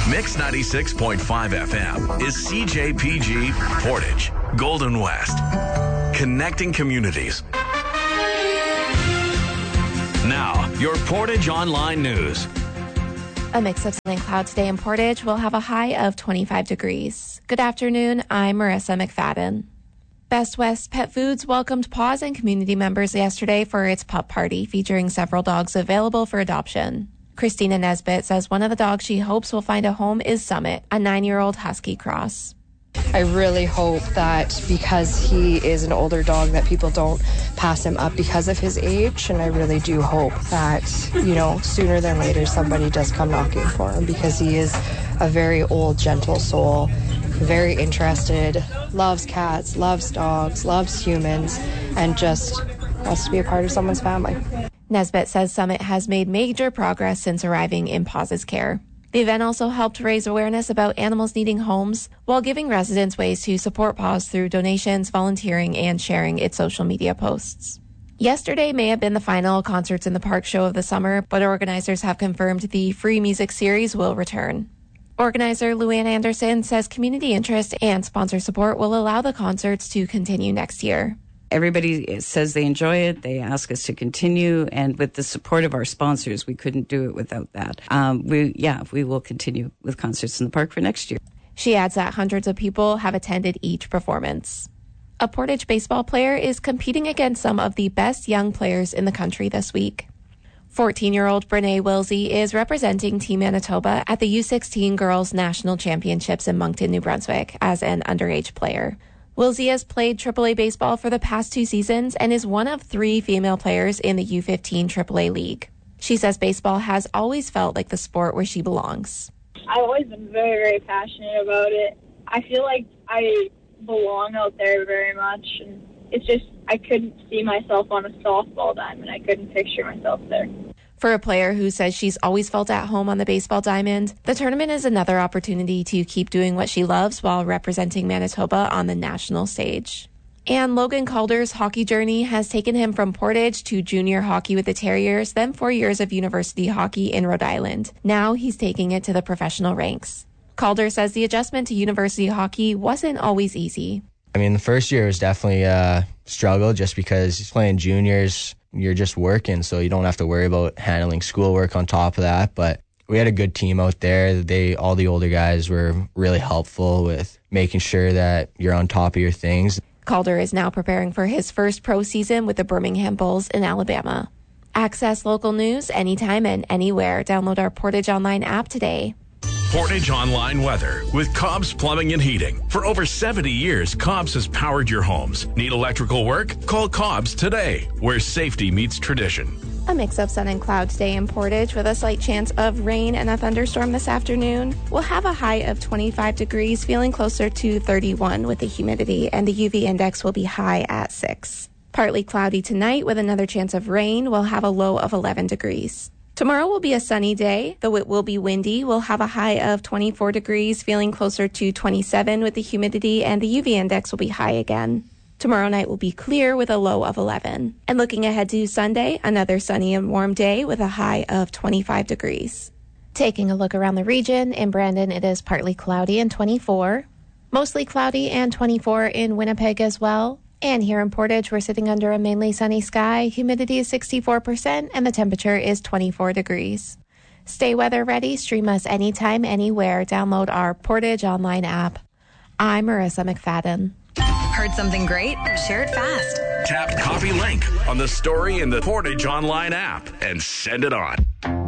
Mix 96.5 FM is CJPG Portage, Golden West. Connecting communities. Now, your Portage Online News. A mix of sun and clouds today in Portage will have a high of 25 degrees. Good afternoon, I'm Marissa McFadden. Best West Pet Foods welcomed paws and community members yesterday for its pup party, featuring several dogs available for adoption. Christina Nesbitt says one of the dogs she hopes will find a home is Summit, a 9-year-old husky cross. I really hope that because he is an older dog that people don't pass him up because of his age, and I really do hope that, sooner than later somebody does come knocking for him, because he is a very old, gentle soul, very interested, loves cats, loves dogs, loves humans, and just wants to be a part of someone's family. Nesbitt says Summit has made major progress since arriving in Paw's care. The event also helped raise awareness about animals needing homes while giving residents ways to support Paws through donations, volunteering, and sharing its social media posts. Yesterday may have been the final Concerts in the Park show of the summer, but organizers have confirmed the free music series will return. Organizer Luann Anderson says community interest and sponsor support will allow the concerts to continue next year. Everybody says they enjoy it. They ask us to continue. And with the support of our sponsors, we couldn't do it without that. We will continue with Concerts in the Park for next year. She adds that hundreds of people have attended each performance. A Portage baseball player is competing against some of the best young players in the country this week. 14-year-old Brene Wilsey is representing Team Manitoba at the U16 Girls National Championships in Moncton, New Brunswick as an underage player. Wilsey has played AAA baseball for the past 2 seasons and is one of 3 female players in the U15 AAA League. She says baseball has always felt like the sport where she belongs. I've always been very, very passionate about it. I feel like I belong out there very much, and it's just I couldn't see myself on a softball diamond. I couldn't picture myself there. For a player who says she's always felt at home on the baseball diamond, the tournament is another opportunity to keep doing what she loves while representing Manitoba on the national stage. And Logan Calder's hockey journey has taken him from Portage to junior hockey with the Terriers, then 4 years of university hockey in Rhode Island. Now he's taking it to the professional ranks. Calder says the adjustment to university hockey wasn't always easy. The first year was definitely a struggle just because he's playing juniors. You're just working, so you don't have to worry about handling schoolwork on top of that. But we had a good team out there. All the older guys were really helpful with making sure that you're on top of your things. Calder is now preparing for his first pro season with the Birmingham Bulls in Alabama. Access local news anytime and anywhere. Download our Portage Online app today. Portage Online Weather with Cobb's Plumbing and Heating. For over 70 years, Cobb's has powered your homes. Need electrical work? Call Cobb's today, where safety meets tradition. A mix of sun and cloud today in Portage with a slight chance of rain and a thunderstorm this afternoon. We'll have a high of 25 degrees, feeling closer to 31 with the humidity, and the UV index will be high at 6. Partly cloudy tonight with another chance of rain. We'll have a low of 11 degrees. Tomorrow will be a sunny day, though it will be windy. We'll have a high of 24 degrees, feeling closer to 27 with the humidity, and the UV index will be high again. Tomorrow night will be clear with a low of 11. And looking ahead to Sunday, another sunny and warm day with a high of 25 degrees. Taking a look around the region, in Brandon it is partly cloudy and 24. Mostly cloudy and 24 in Winnipeg as well. And here in Portage, we're sitting under a mainly sunny sky. Humidity is 64% and the temperature is 24 degrees. Stay weather ready. Stream us anytime, anywhere. Download our Portage Online app. I'm Marissa McFadden. Heard something great? Share it fast. Tap copy link on the story in the Portage Online app and send it on.